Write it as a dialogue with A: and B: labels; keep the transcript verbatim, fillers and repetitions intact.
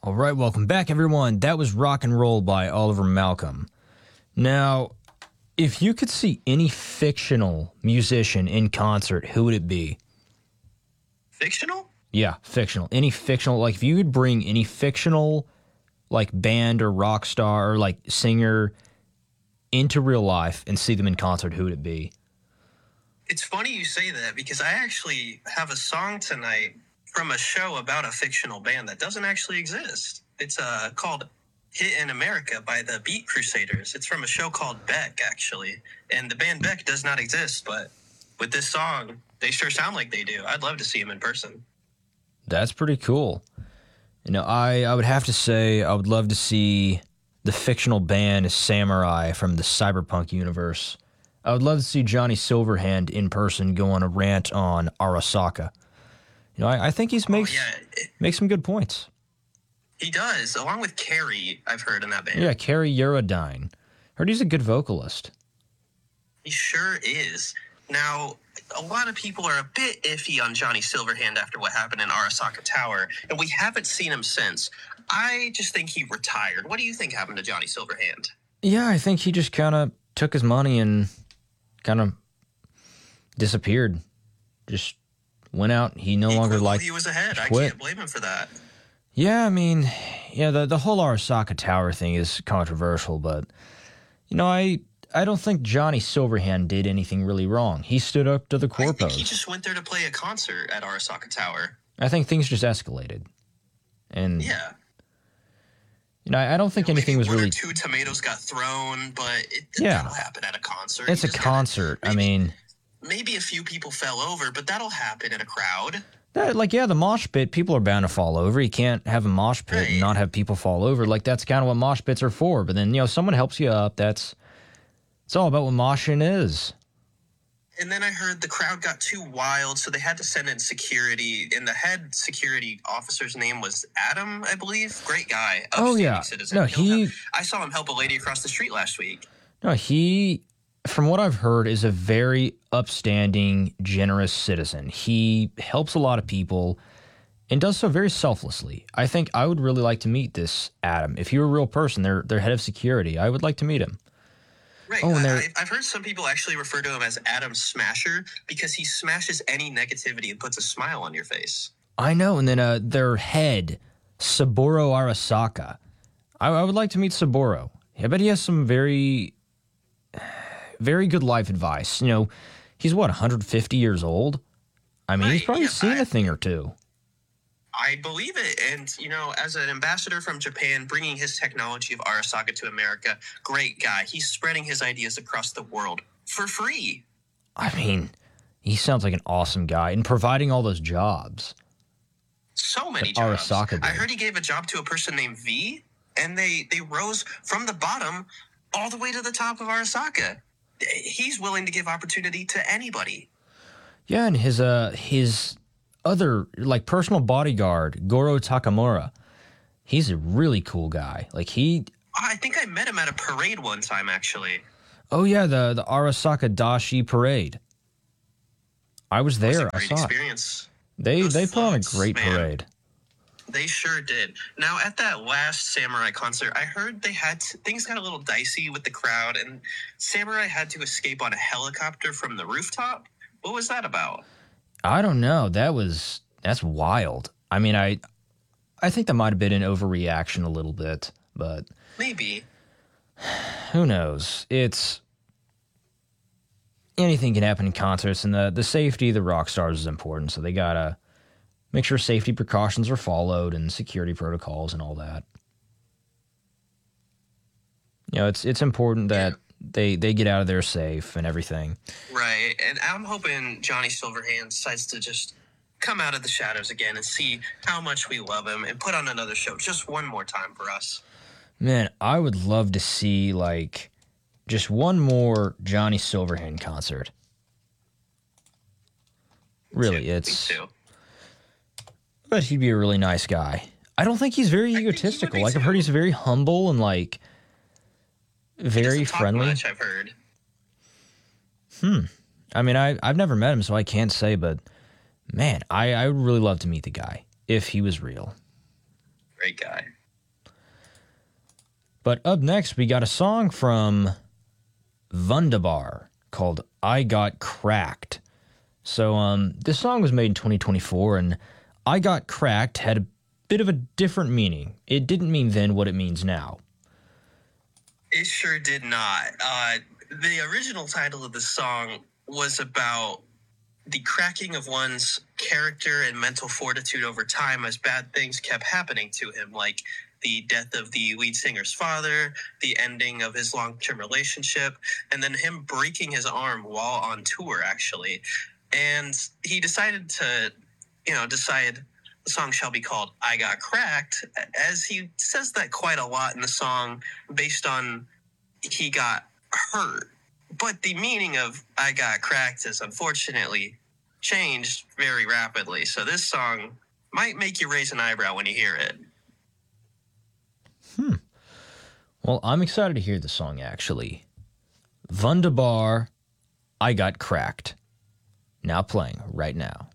A: All right, welcome back, everyone. That was Rock and Roll by Oliver Malcolm. Now, if you could see any fictional musician in concert, who would it be?
B: Fictional?
A: Yeah, fictional. Any fictional, like if you could bring any fictional, like band or rock star or like singer into real life and see them in concert, who would it be?
B: It's funny you say that because I actually have a song tonight from a show about a fictional band that doesn't actually exist. It's uh, called Hit in America by the Beat Crusaders. It's from a show called Beck, actually. And the band Beck does not exist, but with this song, they sure sound like they do. I'd love to see them in person.
A: That's pretty cool. You know, I, I would have to say I would love to see the fictional band Samurai from the Cyberpunk universe. I would love to see Johnny Silverhand in person go on a rant on Arasaka. You know, I, I think he's makes,
B: oh, yeah.
A: makes some good points.
B: He does, along with Carrie, I've heard in that band.
A: Yeah, Carrie Eurodyne. Heard he's a good vocalist.
B: He sure is. Now, a lot of people are a bit iffy on Johnny Silverhand after what happened in Arasaka Tower, and we haven't seen him since. I just think he retired. What do you think happened to Johnny Silverhand?
A: Yeah, I think he just kind of took his money and kind of disappeared. Just went out. He no
B: he
A: longer liked.
B: He was ahead. I
A: quit.
B: can't blame him for that.
A: Yeah, I mean, yeah, the the whole Arasaka Tower thing is controversial, but you know, I I don't think Johnny Silverhand did anything really wrong. He stood up to the corpos.
B: I think he just went there to play a concert at Arasaka Tower.
A: I think things just escalated, and
B: yeah,
A: you know, I don't think
B: you know,
A: anything was
B: one
A: really.
B: Or two tomatoes got thrown, but it,
A: yeah,
B: that'll happen at a concert.
A: It's a concert.
B: Gotta,
A: maybe, I mean,
B: maybe a few people fell over, but that'll happen in a crowd.
A: That, like, yeah, the mosh pit, people are bound to fall over. You can't have a mosh pit
B: right.
A: and not have people fall over. Like, that's kind of what mosh pits are for. But then, you know, someone helps you up. That's, it's all about what moshing is.
B: And then I heard the crowd got too wild, so they had to send in security. And the head security officer's name was Adam, I believe. Great guy.
A: Oh, yeah.
B: Citizen.
A: No, he...
B: Have, I saw him help a lady across the street last week.
A: No, he... From what I've heard, is a very upstanding, generous citizen. He helps a lot of people and does so very selflessly. I think I would really like to meet this Adam. If he were a real person, their their head of security, I would like to meet him.
B: Right.
A: Oh, and
B: I, I've heard some people actually refer to him as Adam Smasher because he smashes any negativity and puts a smile on your face.
A: I know. And then uh, their head, Saburo Arasaka. I, I would like to meet Saburo. I bet he has some very... very good life advice. You know, he's what, one hundred fifty years old? I mean,
B: right,
A: he's probably
B: yeah,
A: seen
B: I,
A: a thing or two.
B: I believe it. And, you know, as an ambassador from Japan, bringing his technology of Arasaka to America, great guy. He's spreading his ideas across the world for free.
A: I mean, he sounds like an awesome guy and providing all those jobs.
B: So many
A: that
B: jobs.
A: Arasaka did.
B: I heard he gave a job to a person named V, and they, they rose from the bottom all the way to the top of Arasaka. He's willing to give opportunity to anybody.
A: Yeah, and his uh his other like personal bodyguard, Goro Takamura, he's a really cool guy. Like he
B: I think I met him at a parade one time, actually.
A: Oh yeah, the the Arasaka Dashi parade. I was there.
B: It was a great
A: I saw
B: experience.
A: It. They
B: Those
A: they put on a
B: floats,
A: great
B: man.
A: parade.
B: They sure did. Now, at that last Samurai concert, I heard they had things got a little dicey with the crowd, and Samurai had to escape on a helicopter from the rooftop. What was that about?
A: I don't know. That was that's wild. I mean, I I think that might have been an overreaction a little bit, but
B: maybe.
A: Who knows? It's anything can happen in concerts, and the the safety of the rock stars is important. So they gotta make sure safety precautions are followed and security protocols and all that. You know, it's it's important that yeah. they, they get out of there safe and everything.
B: Right. And I'm hoping Johnny Silverhand decides to just come out of the shadows again and see how much we love him and put on another show just one more time for us.
A: Man, I would love to see, like, just one more Johnny Silverhand concert. Really,
B: Me too.
A: it's...
B: Me too.
A: I bet he'd be a really nice guy. I don't think he's very
B: I
A: egotistical.
B: He
A: like,
B: too.
A: I've heard he's very humble and, like, very
B: he doesn't
A: friendly.
B: Talk much, I've heard.
A: Hmm. I mean, I, I've never met him, so I can't say, but, man, I, I would really love to meet the guy if he was real.
B: Great guy.
A: But up next, we got a song from Wunderbar called I Got Cracked. So um, this song was made in twenty twenty-four, and I Got Cracked had a bit of a different meaning. It didn't mean then what it means now.
B: It sure did not. Uh, the original title of the song was about the cracking of one's character and mental fortitude over time as bad things kept happening to him, like the death of the lead singer's father, the ending of his long-term relationship, and then him breaking his arm while on tour, actually. And he decided to, you know, decide the song shall be called I Got Cracked, as he says that quite a lot in the song based on he got hurt. But the meaning of I Got Cracked has unfortunately changed very rapidly. So this song might make you raise an eyebrow when you hear it.
A: Hmm. Well, I'm excited to hear the song, actually. Wunderbar, I Got Cracked. Now playing right now.